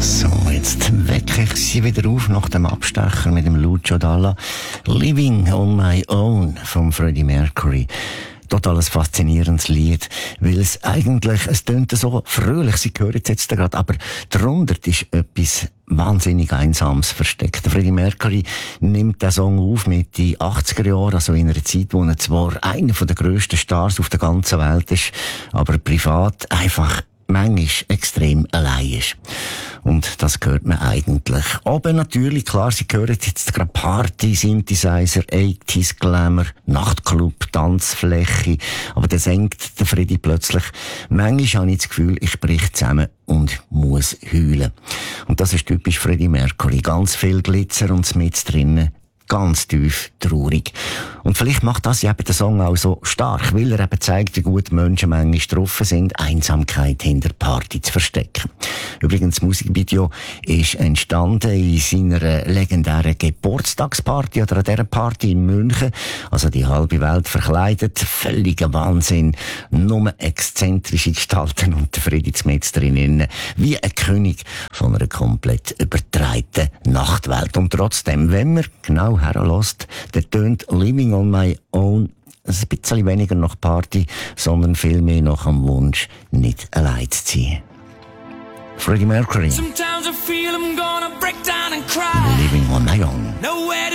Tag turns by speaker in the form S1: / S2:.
S1: So, jetzt wecke ich sie wieder auf nach dem Abstecher mit dem Lucio Dalla. Living on My Own von Freddie Mercury. Total ein faszinierendes Lied, weil es tönt so fröhlich, Sie hören es jetzt gerade, aber darunter ist etwas wahnsinnig Einsames versteckt. Freddie Mercury nimmt den Song auf mit den 80er Jahren, also in einer Zeit, wo er zwar einer der grössten Stars auf der ganzen Welt ist, aber privat einfach manchmal extrem allein ist. Und das hört man eigentlich. Aber natürlich, klar, Sie hören jetzt gerade Party, Synthesizer, 80s Glamour, Nachtclub, Tanzfläche. Aber dann senkt der Freddy plötzlich. Manchmal habe ich das Gefühl, ich brich zusammen und muss heulen. Und das ist typisch Freddie Mercury. Ganz viel Glitzer und mit drinnen ganz tief traurig. Und vielleicht macht das ja eben den Song auch so stark, weil er eben zeigt, wie gut Menschen manchmal getroffen sind, Einsamkeit hinter Party zu verstecken. Übrigens, das Musikvideo ist entstanden in seiner legendären Geburtstagsparty oder an dieser Party in München. Also die halbe Welt verkleidet, völliger Wahnsinn, nur exzentrische Gestalten und der Freddy mit drinnen, wie ein König von einer komplett übertreibten Nachtwelt. Und trotzdem, wenn man genau herlässt, der tönt Living on My Own ein bisschen weniger nach Party, sondern viel mehr nach dem Wunsch, nicht allein zu sein. Freddie Mercury. Living on My Own.